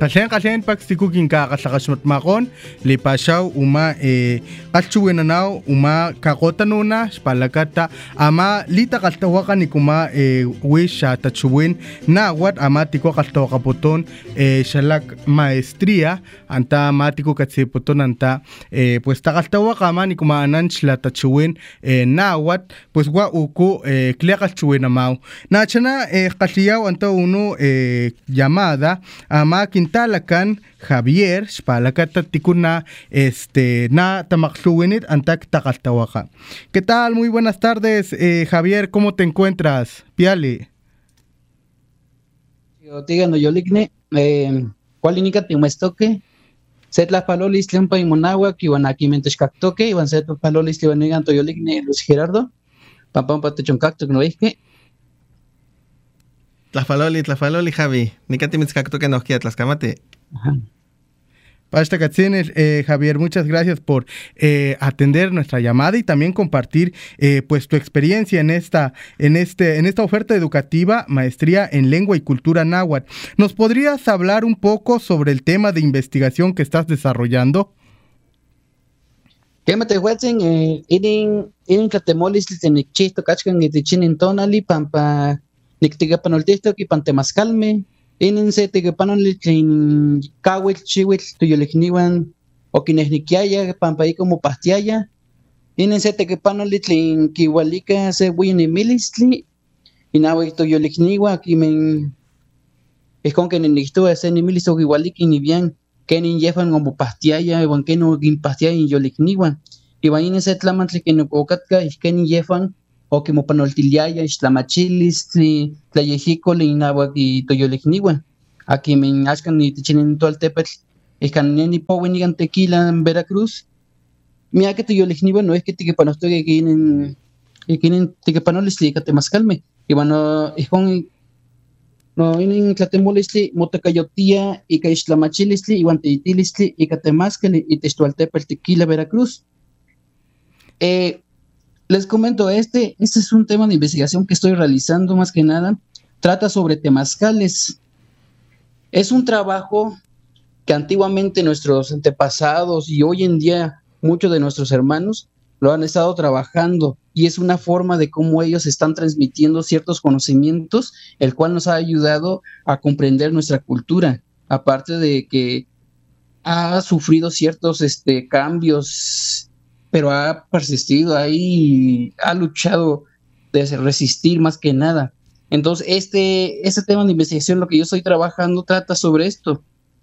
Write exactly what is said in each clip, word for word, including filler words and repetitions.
Kashen kashen pakstiku kinka kasakashmat makon lipashaw uma eh kachuwenanaw uma kakotanuna spalakata ama lita kaltawaka ni kuma eh wisha tachuwen na wat amatiko kaltawaka puton eh shalak maestría anta matiko katsiputon anta eh pues takaltawaka ma ni kuma anan shla tachuwen eh na wat pues wa uku eh klia kalchuwenamaw na chana eh kaltiyaw anta uno eh llamada ama Quintalacan Javier Spalacata Ticuna este na tamakluwenit antak takaltawaka. ¿Qué tal? Muy buenas tardes, eh, Javier, ¿cómo te encuentras? Piali. Yo tigano yo ligne eh cuál inica te muestoque set la palolis lempa y monagua que van aquí mentes cactoque iban set palolis que van neganto yo ligne Luis Gerardo papá pa te choncacto no es que Tlafaloli, tlafaloli, Javi. Nicatimitzcacto que nos quiera tlascamate. Pasta Catzines, eh, Javier, muchas gracias por eh, atender nuestra llamada y también compartir eh, pues tu experiencia en esta, en este, en esta oferta educativa, maestría en lengua y cultura náhuatl. ¿Nos podrías hablar un poco sobre el tema de investigación que estás desarrollando? Quémate, Watson, eh, irin, irin catemolis, tenichito, cachcan, y tichinin tonali, pampa. Nictigapanoltisto ki pantemascalme, inen se tigapanolitlin kawil chiwil tuyolikniwan o kinehnikiaya pampaí como pastiaya, inen se tigapanolitlin kiwalika se winimilistli, inawi tuyolikniwa kimen ejkon que nenixtua se nimilis o kiwaliki ni bien kenin yefan como pastiaya, iwan keno gin pastiaya in yolikniwan, iwan inen se tlamantli kenokokatka kenin yefan o que mopanoltiliaya islamachilis tlayejico le inagua y toyolikniwan aquí me ascan ni tichinen toltepetl escaneni powenigan tequila en Veracruz mira que toyolikniwan no es que tiquepanosto que quieren que quieren tiquepanolis li catemascalme y bueno es con no en tlatemolisli motacayotia y que islamachilis y guantitilisli y catemascali y testualtepetl tequila Veracruz eh les comento, este, este es un tema de investigación que estoy realizando más que nada. Trata sobre temazcales. Es un trabajo que antiguamente nuestros antepasados y hoy en día muchos de nuestros hermanos lo han estado trabajando y es una forma de cómo ellos están transmitiendo ciertos conocimientos, el cual nos ha ayudado a comprender nuestra cultura, aparte de que ha sufrido ciertos este, cambios, pero ha persistido ahí, ha luchado de resistir más que nada. Entonces, este, este tema de investigación, lo que yo estoy trabajando, trata sobre esto.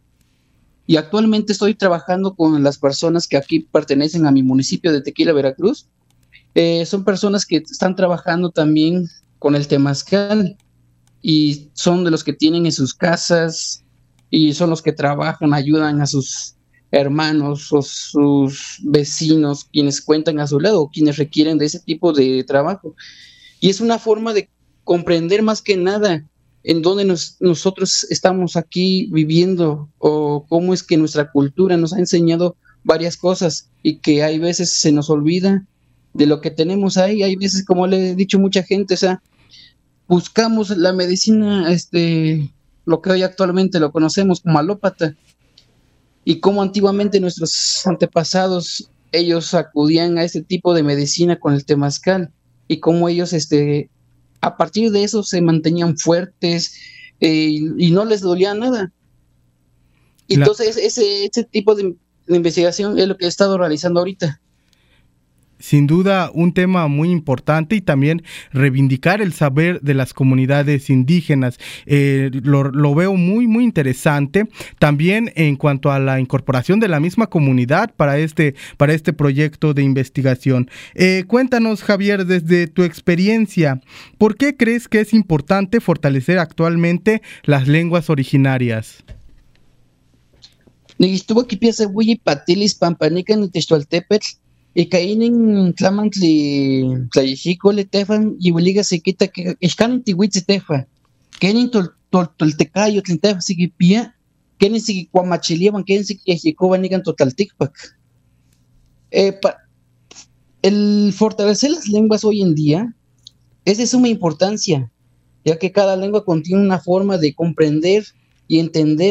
Y actualmente estoy trabajando con las personas que aquí pertenecen a mi municipio de Tequila, Veracruz. Eh, son personas que están trabajando también con el temazcal y son de los que tienen en sus casas y son los que trabajan, ayudan a sus hermanos o sus vecinos, quienes cuentan a su lado, quienes requieren de ese tipo de trabajo. Y es una forma de comprender más que nada en dónde nos, nosotros estamos aquí viviendo o cómo es que nuestra cultura nos ha enseñado varias cosas y que hay veces se nos olvida de lo que tenemos ahí. Hay veces, como le he dicho a mucha gente, o sea, buscamos la medicina, este, lo que hoy actualmente lo conocemos como alópata, y cómo antiguamente nuestros antepasados, ellos acudían a este tipo de medicina con el temazcal, y cómo ellos, este, a partir de eso se mantenían fuertes eh, y, y no les dolía nada. Y la... Entonces, ese, ese tipo de, de investigación es lo que he estado realizando ahorita. Sin duda un tema muy importante y también reivindicar el saber de las comunidades indígenas. Eh, lo, lo veo muy muy interesante. También en cuanto a la incorporación de la misma comunidad para este, para este proyecto de investigación. Eh, cuéntanos, Javier, desde tu experiencia, ¿por qué crees que es importante fortalecer actualmente las lenguas originarias? Estuvo aquí pieza Huyi Patilis Pampanica en Textualtepetl. Y caín tlamantli tlayexico le tefan y hueliga se quita que escan tihuitzi tefa kenin tol tol toltecayo tlintefa sigi pia kenin sigi cuamachiliaban kenin sigi yexicoban nigan totalticpac. Eh, el fortalecer las lenguas hoy en día es de suma importancia, ya que cada lengua contiene una forma de comprender y entender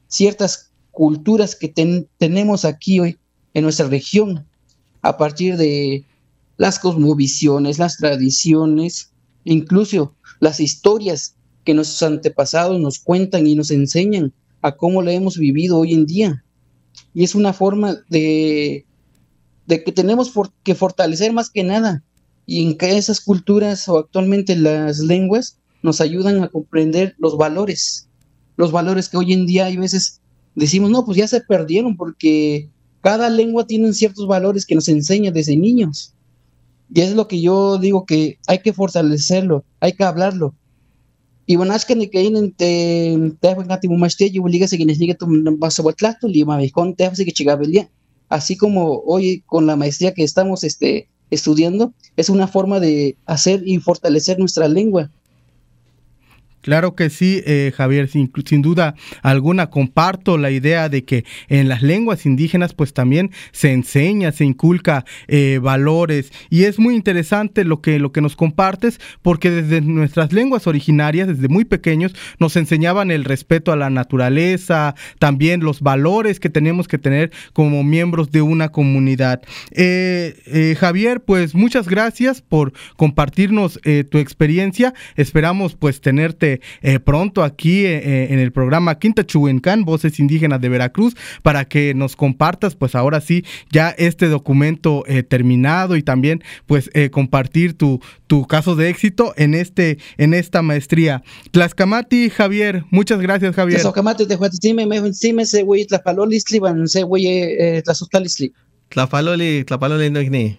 ciertas culturas que ten, tenemos aquí hoy en nuestra región, a partir de las cosmovisiones, las tradiciones, incluso las historias que nuestros antepasados nos cuentan y nos enseñan a cómo lo hemos vivido hoy en día. Y es una forma de, de que tenemos for, que fortalecer más que nada, y en que esas culturas o actualmente las lenguas nos ayudan a comprender los valores, los valores que hoy en día hay veces decimos, no, pues ya se perdieron, porque cada lengua tiene ciertos valores que nos enseña desde niños. Y es lo que yo digo, que hay que fortalecerlo, hay que hablarlo. Y bueno, es que ni que en te te fangati mumaste yo liga se que tu vas a botlatu lima con te hace que chigabelia. Así como hoy con la maestría que estamos este estudiando, es una forma de hacer y fortalecer nuestra lengua. Claro que sí, eh, Javier, sin, sin duda alguna comparto la idea de que en las lenguas indígenas pues también se enseña, se inculca eh, valores, y es muy interesante lo que, lo que nos compartes, porque desde nuestras lenguas originarias, desde muy pequeños, nos enseñaban el respeto a la naturaleza, también los valores que tenemos que tener como miembros de una comunidad. Eh, eh, Javier, pues muchas gracias por compartirnos eh, tu experiencia, esperamos pues tenerte Eh, pronto aquí eh, en el programa Quinta Chuhuencán, Voces Indígenas de Veracruz, para que nos compartas pues ahora sí ya este documento eh, terminado, y también pues eh, compartir tu, tu caso de éxito en este en esta maestría. Tlaxcamati, Javier, muchas gracias, Javier. Tlaxcamati te juatime me me se güey tlapalolisli van se güey eh tlazutalisli. Tlapaloli, tlapaloli no igni.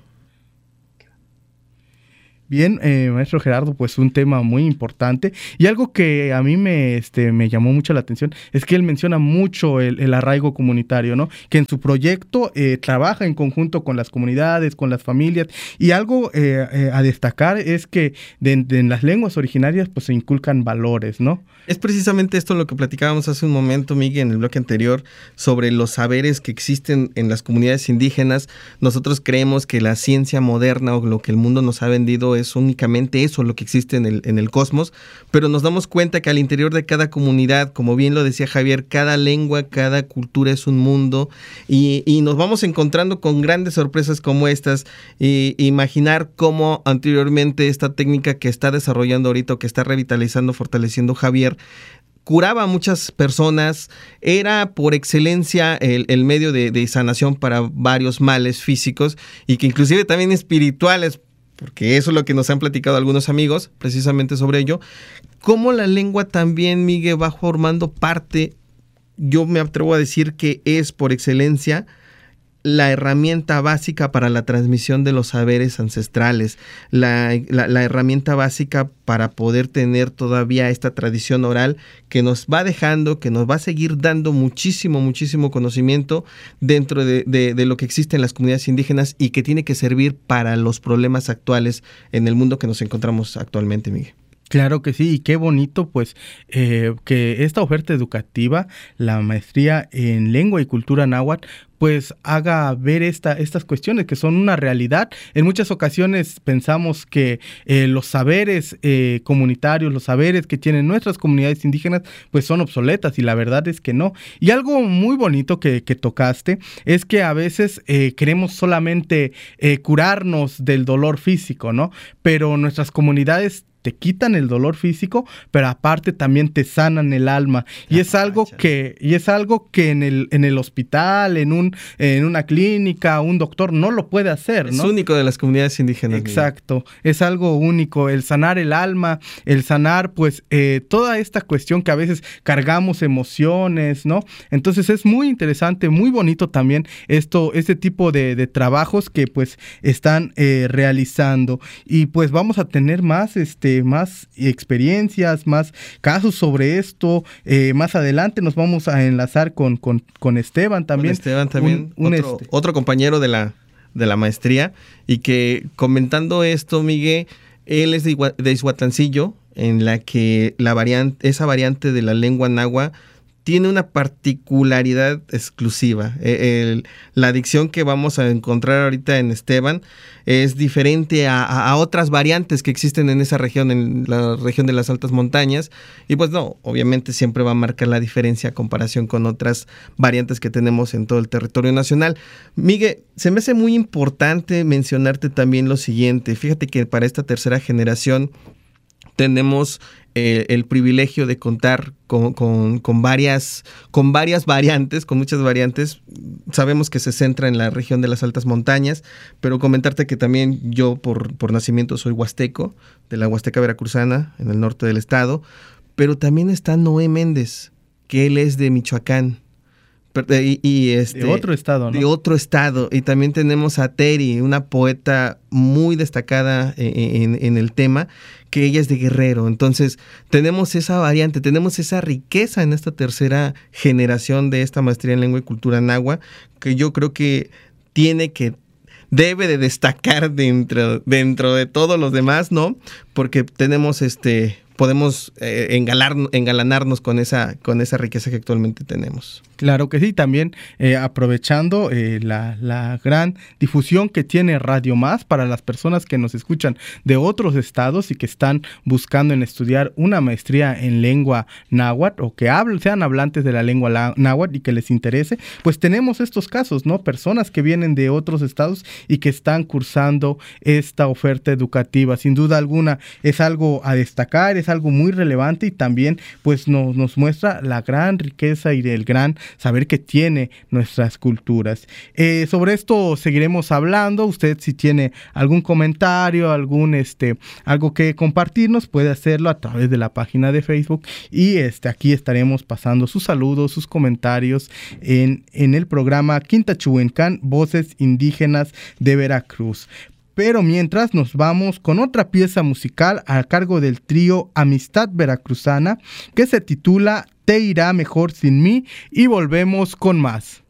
Bien, eh, maestro Gerardo, pues un tema muy importante, y algo que a mí me, este, me llamó mucho la atención es que él menciona mucho el, el arraigo comunitario, ¿no? Que en su proyecto eh, trabaja en conjunto con las comunidades, con las familias, y algo eh, eh, a destacar es que de, de, en las lenguas originarias pues se inculcan valores, ¿no? Es precisamente esto lo que platicábamos hace un momento, Miguel, en el bloque anterior, sobre los saberes que existen en las comunidades indígenas. Nosotros creemos que la ciencia moderna o lo que el mundo nos ha vendido es únicamente eso, lo que existe en el, en el cosmos, pero nos damos cuenta que al interior de cada comunidad, como bien lo decía Javier, cada lengua, cada cultura es un mundo, y, y nos vamos encontrando con grandes sorpresas como estas. Y imaginar cómo anteriormente esta técnica que está desarrollando ahorita, o que está revitalizando, fortaleciendo Javier, curaba a muchas personas, era por excelencia el, el medio de, de sanación para varios males físicos, y que inclusive también espirituales, porque eso es lo que nos han platicado algunos amigos precisamente sobre ello. Cómo la lengua también, Miguel, va formando parte, yo me atrevo a decir que es por excelencia la herramienta básica para la transmisión de los saberes ancestrales, la, la, la herramienta básica para poder tener todavía esta tradición oral que nos va dejando, que nos va a seguir dando muchísimo, muchísimo conocimiento dentro de, de, de lo que existe en las comunidades indígenas, y que tiene que servir para los problemas actuales en el mundo que nos encontramos actualmente, Miguel. Claro que sí, y qué bonito pues eh, que esta oferta educativa, la maestría en lengua y cultura náhuatl, pues haga ver esta, estas cuestiones que son una realidad. En muchas ocasiones pensamos que eh, los saberes eh, comunitarios, los saberes que tienen nuestras comunidades indígenas, pues son obsoletas, y la verdad es que no. Y algo muy bonito que, que tocaste es que a veces eh, queremos solamente eh, curarnos del dolor físico, ¿no? Pero nuestras comunidades te quitan el dolor físico, pero aparte también te sanan el alma. Y es algo que, y es algo que en el, en el hospital, en un, en una clínica, un doctor no lo puede hacer, ¿no? Es único de las comunidades indígenas. Exacto, Miguel. Es algo único, el sanar el alma, el sanar, pues, eh, toda esta cuestión que a veces cargamos emociones, ¿no? Entonces es muy interesante, muy bonito también esto, este tipo de, de trabajos que, pues, están eh, realizando. Y pues vamos a tener más, este, más experiencias, más casos sobre esto. Eh, más adelante nos vamos a enlazar con, con, con Esteban también. Con Esteban también, un, un otro, este. otro compañero de la, de la maestría, y que comentando esto, Miguel, él es de, de Izhuatlancillo, en la que la variante, esa variante de la lengua náhuatl tiene una particularidad exclusiva. El, la dicción que vamos a encontrar ahorita en Esteban es diferente a, a, a otras variantes que existen en esa región, en la región de las altas montañas, y pues no, obviamente siempre va a marcar la diferencia a comparación con otras variantes que tenemos en todo el territorio nacional. Miguel, se me hace muy importante mencionarte también lo siguiente. Fíjate que para esta tercera generación tenemos eh, el privilegio de contar con, con, con, varias, con varias variantes, con muchas variantes. Sabemos que se centra en la región de las altas montañas, pero comentarte que también yo por, por nacimiento soy huasteco, de la Huasteca Veracruzana, en el norte del estado, pero también está Noé Méndez, que él es de Michoacán. Y, y este, de otro estado, ¿no? De otro estado. Y también tenemos a Teri, una poeta muy destacada en, en, en el tema, que ella es de Guerrero. Entonces, tenemos esa variante, tenemos esa riqueza en esta tercera generación de esta maestría en lengua y cultura náhuatl, que yo creo que tiene que debe de destacar dentro, dentro de todos los demás, ¿no? Porque tenemos este... podemos eh, engalar, engalanarnos con esa, con esa riqueza que actualmente tenemos. Claro que sí, también eh, aprovechando eh, la, la gran difusión que tiene Radio Más para las personas que nos escuchan de otros estados y que están buscando en estudiar una maestría en lengua náhuatl o que hablen, sean hablantes de la lengua la, náhuatl y que les interese, pues tenemos estos casos, ¿no? Personas que vienen de otros estados y que están cursando esta oferta educativa. Sin duda alguna es algo a destacar, es algo muy relevante y también pues nos, nos muestra la gran riqueza y el gran saber que tiene nuestras culturas. Eh, sobre esto seguiremos hablando. Usted si tiene algún comentario, algún este, algo que compartirnos, puede hacerlo a través de la página de Facebook y este, aquí estaremos pasando sus saludos, sus comentarios en, en el programa Quintachuencán, Voces Indígenas de Veracruz. Pero mientras nos vamos con otra pieza musical a cargo del trío Amistad Veracruzana que se titula Te irá mejor sin mí y volvemos con más.